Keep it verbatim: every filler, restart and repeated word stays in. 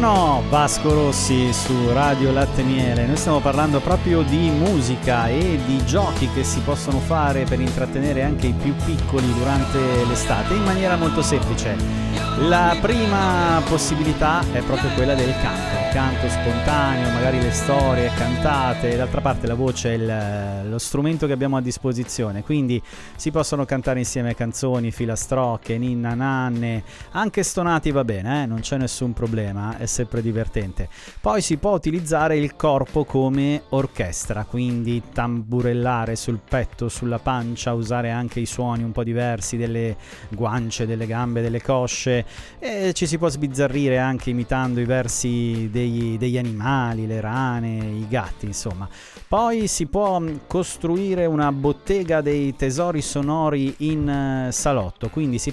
no, Vasco Rossi su Radio Latte Miele. Noi stiamo parlando proprio di musica e di giochi che si possono fare per intrattenere anche i più piccoli durante l'estate in maniera molto semplice. La prima possibilità è proprio quella del canto, il canto spontaneo, magari le storie cantate. D'altra parte la voce è il, lo strumento che abbiamo a disposizione, quindi si possono cantare insieme canzoni, filastrocche, ninna nanne, anche stonati va bene, eh? Non c'è nessun problema, è sempre divertente. Poi si può utilizzare il corpo come orchestra, quindi tamburellare sul petto, sulla pancia, usare anche i suoni un po' diversi delle guance, delle gambe, delle cosce, e ci si può sbizzarrire anche imitando i versi degli, degli animali, le rane, i gatti, insomma. Poi si può costruire una bottega dei tesori sonori in salotto, quindi si